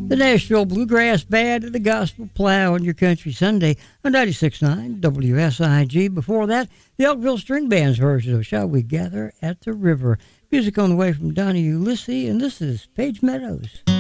The Nashville Bluegrass Band and the Gospel Plow on your Country Sunday on 96.9 WSIG. Before that, the Elkville String Band's version of Shall We Gather at the River. Music on the way from Donnie Ulysses, and this is Page Meadows.